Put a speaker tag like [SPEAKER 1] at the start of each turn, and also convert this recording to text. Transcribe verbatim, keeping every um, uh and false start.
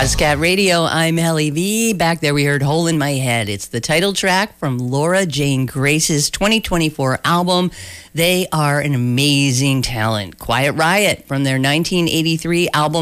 [SPEAKER 1] Ozcat Radio, I'm Helly V. Back there we heard Hole in My Head. It's the title track from Laura Jane Grace's twenty twenty-four album. They are an amazing talent. Quiet Riot from their nineteen eighty-three album